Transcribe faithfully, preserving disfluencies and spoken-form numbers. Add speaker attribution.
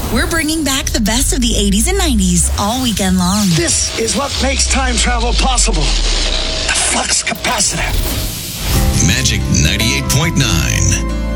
Speaker 1: We're bringing back the best of the eighties and nineties all weekend long.
Speaker 2: This is what makes time travel possible. The flux capacitor.
Speaker 3: Magic ninety-eight point nine.